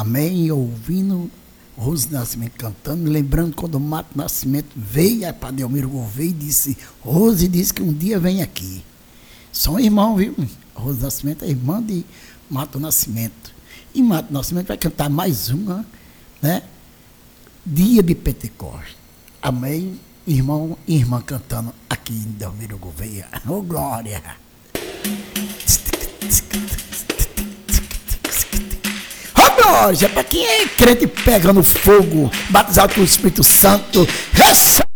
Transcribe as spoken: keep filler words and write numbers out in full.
Amém? E ouvindo Rose Nascimento cantando, lembrando quando o Mato Nascimento veio, a Padre Elmiro Gouveia e disse, Rose disse que um dia vem aqui. São irmãos, viu? Rose Nascimento é irmã de Mato Nascimento. E Mato Nascimento vai cantar mais uma, né? Dia de Pentecostes. Amém? Irmão e irmã cantando aqui em Elmiro Gouveia. Oh, glória! Glória, para quem é crente pegando fogo, batizado com o Espírito Santo, recebe!